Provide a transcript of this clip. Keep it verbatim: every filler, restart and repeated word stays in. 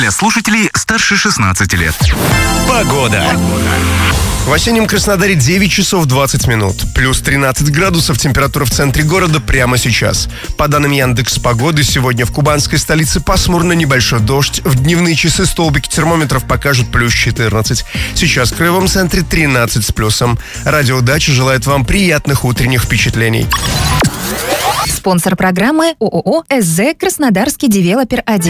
Для слушателей старше шестнадцати лет. Погода. В осеннем Краснодаре девять часов двадцать минут. Плюс тринадцать градусов температура в центре города прямо сейчас. По данным Яндекс.Погоды, сегодня в кубанской столице пасмурно, небольшой дождь. В дневные часы столбики термометров покажут плюс четырнадцать. Сейчас в краевом центре тринадцать с плюсом. Радио Дача желает вам приятных утренних впечатлений. Спонсор программы ООО «СЗ Краснодарский девелопер один».